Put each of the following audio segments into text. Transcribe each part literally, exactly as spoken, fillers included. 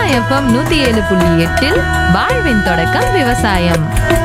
FM நூத்தி ஏழு புள்ளி எட்டில் வாழ்வின் தொடக்கம் விவசாயம்.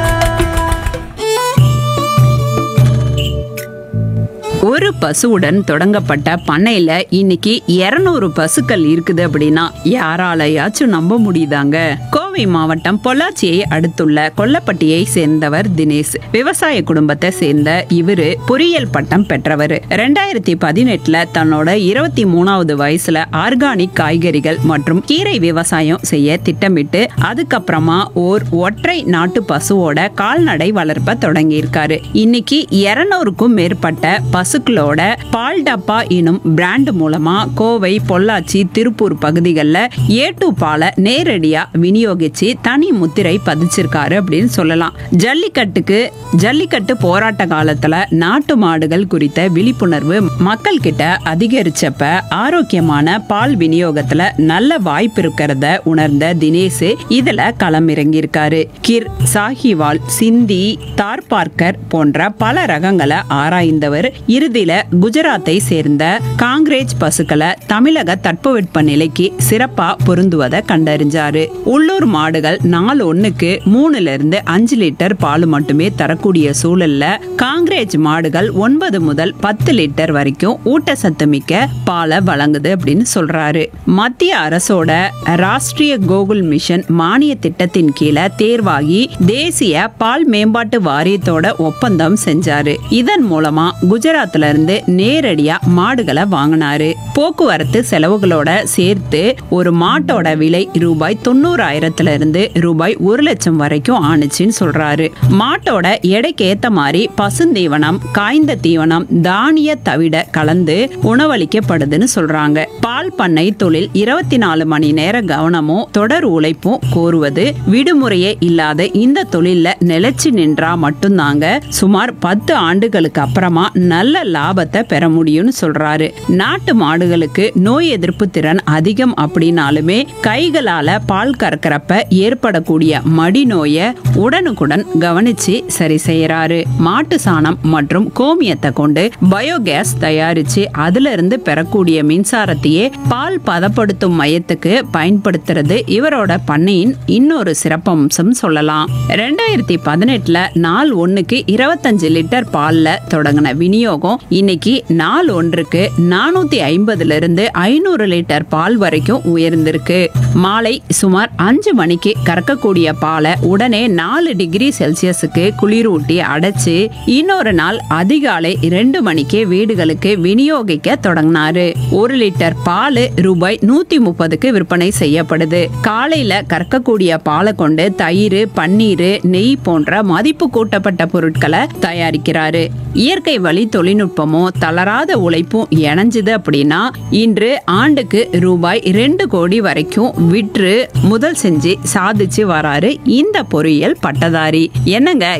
ஒரு பசுவுடன் தொடங்கப்பட்ட பண்ணையில இன்னைக்கு இருநூறு பசுக்கள் இருக்குது அப்படின்னா யாராலையாச்சும் நம்ப முடியுதாங்க? கோவை மாவட்டம் பொள்ளாச்சியை அடுத்துள்ள கொல்லப்பட்டியை சேர்ந்தவர் தினேஷ். விவசாய குடும்பத்தை சேர்ந்த இவரு பொறியியல் பட்டம் பெற்றவர். ரெண்டாயிரத்தி பதினெட்டுல தன்னோட இருபத்தி மூணாவது வயசுல ஆர்கானிக் காய்கறிகள் மற்றும் கீரை விவசாயம் செய்ய திட்டமிட்டு அதுக்கப்புறமா ஓர் ஒற்றை நாட்டு பசுவோட கால்நடை வளர்ப்ப தொடங்கியிருக்காரு. இன்னைக்கு இருநூறுக்கும் மேற்பட்ட பசுக்களோட பால் டப்பா எனும் பிராண்ட் மூலமா கோவை, பொள்ளாச்சி, திருப்பூர் பகுதிகளில் ஏ டூ பாலை நேரடியா விநியோகிச்சு தனி முத்திரை பதிச்சிருக்காரு அப்படின்னு சொல்லலாம். ஜல்லிக்கட்டுக்கு ஜல்லிக்கட்டு போராட்ட காலத்துல நாட்டு மாடுகள் குறித்த விழிப்புணர்வு மக்கள் கிட்ட அதிகரிச்சப்ப ஆரோக்கியமான பால் விநியோகத்துல நல்ல வாய்ப்பு இருக்கிறத உணர்ந்த தினேஷ் இதுல களம் இறங்கியிருக்காரு. கிர், சாஹிவால், சிந்தி, தார்பார்க்கர் போன்ற பல ரகங்களை ஆராய்ந்தவர் இறுதியில குஜராத்தை சேர்ந்த காங்கிரேஜ் பசுக்களை தமிழக தட்பவெட்ப நிலைக்கு சிறப்பா பொருந்துவதை கண்டறிஞ்சாரு. உள்ளூர் மாடுகள் நாள் ஒண்ணுக்கு மூணுல இருந்து அஞ்சு லிட்டர் பால் மட்டுமே தரக்கூடிய சூழல்ல காங்கிரேஜ் மாடுகள் ஒன்பது முதல் பத்து லிட்டர் வரைக்கும் ஊட்டச்சத்து மிக்க பாலை வழங்குது அப்படின்னு சொல்றாரு. மத்திய அரசோட ராஷ்டிரிய கோகுல் மிஷன் மானிய திட்டத்தின் கீழே தேர்வாகி தேசிய பால் மேம்பாட்டு வாரியத்தோட ஒப்பந்தம் செஞ்சாரு. இதன் மூலமா குஜராத்ல இருந்து நேரடியா மாடுகளை வாங்கினாரு. போக்குவரத்து செலவுகளோட சேர்த்து ஒரு மாட்டோட விலை ரூபாய் தொண்ணூறாயிரத்துல இருந்து ரூபாய் ஒரு லட்சம் வரைக்கும் ஆணுச்சுன்னு சொல்றாரு. மாட்டோட எடைக்கு ஏத்த மாதிரி பசுந்தீவனம், காய்ந்த தீவனம், தானிய தவிட கலந்து உணவளிக்கப்படுதுன்னு சொல்றாங்க. பால் பண்ணை தொழில் இருபத்தி நாலு மணி நேர கவனமும் தொடர் உழைப்பும் கோருவது. விடுமுறையே இல்லாத இந்த தொழில்ல நிலைச்சு நின்றா மட்டும்தாங்க சுமார் பத்து ஆண்டுகளுக்கு அப்புறமா நல்ல லாபத்தை பெற முடியும்னு சொல்றாரு. நாட்டு மாடுகளுக்கு நோய் எதிர்ப்பு திறன் அதிகம் அப்படின்னாலுமே கைகளால பால் கறக்கிறப்ப ஏற்படக்கூடிய மடி நோயை உடனுக்குடன் கவனிச்சு சரி செய்யறாரு. மாட்டு சாணம் மற்றும் கோமியத்தை கொண்டு பயோகேஸ் தயாரிச்சு அதுல இருந்து பெறக்கூடிய மின்சாரத்தையே பால் பதப்படுத்தும் மையத்துக்கு பயன்படுத்துறது இவரோட பண்ணையின் இன்னொரு சிறப்பம்சம் சொல்லலாம். ரெண்டாயிரத்தி பதினெட்டுல நாள் ஒண்ணுக்கு இருபத்தஞ்சு லிட்டர் பால்ல தொடங்கின விநியோகம் இன்னைக்கு நாள் ஒன்றுக்கு நானூத்தி ஐம்பதுல இருந்து ஐநூறு லிட்டர் பால் வரைக்கும் உயர்ந்திருக்கு. மாலை சுமார் அஞ்சு மணிக்கு கறக்கக்கூடிய பாலை உடனே நாலு டிகிரி செல்சியஸுக்கு குளிரூட்டி அடைச்சு இன்னொரு நாள் அதிகாலை ரெண்டு மணிக்கு வீடுகளுக்கு விநியோகிக்க தொடங்கினாரு. ஒரு லிட்டர் பால் ரூபாய் நூத்தி முப்பதுக்கு விற்பனை செய்யப்படுது. காலையில கறக்கக்கூடிய பாலை கொண்டு தயிர், பன்னீர், நெய் போன்ற மதிப்பு கூட்டப்பட்ட பொருட்களை தயாரிக்கிறாரு. இயற்கை வழி தொழில்நுட்பமும் தளராத உழைப்பும் இணைஞ்சது அப்படின்னா இன்று ஆண்டுக்கு ரூபாய் ரெண்டு கோடி வரைக்கும் விற்று முதல் செஞ்சு சாதிச்சு வராரு இந்த பொறியியல் பட்டதாரி. என்னங்க